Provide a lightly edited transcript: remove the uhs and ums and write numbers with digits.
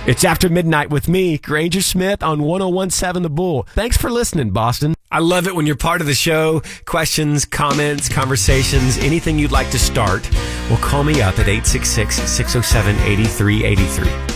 It's After Midnight with me, Granger Smith, on 101.7 The Bull. Thanks for listening, Boston. I love it when you're part of the show. Questions, comments, conversations, anything you'd like to start. Well, call me up at 866-607-8383.